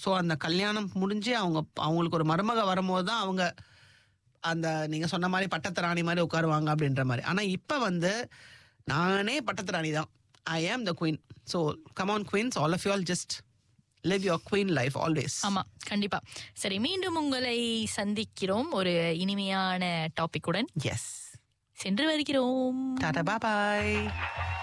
So அந்த கல்யாணம் முடிஞ்சு அவங்களுக்கு ஒரு மருமக வரும்போது தான் அவங்க அந்த நீங்க சொன்ன மாதிரி பட்டத்து ராணி மாதிரி உட்காருவாங்க அப்படின்ற மாதிரி. ஆனா இப்ப நானே பட்டத்து ராணி தான். ஐ ஆம் த queen. So come on queens, all of you all just live your queen life always. ஆமா, கண்டிப்பா. சரி, மீண்டும் உங்களை சந்திக்கிறோம் ஒரு இனிமையான டாபிக்குடன். எஸ், சென்று வருகிறோம். டாடா, பாய் பாய்.